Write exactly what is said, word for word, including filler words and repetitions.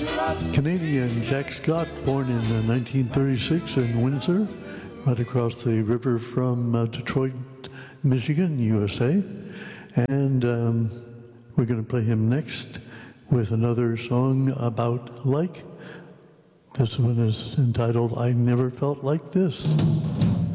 Canadian Jack Scott, born in nineteen thirty-six in Windsor, right across the river from uh, Detroit, Michigan, U S A. And um, we're going to play him next with another song about like. This one is entitled I Never Felt Like This.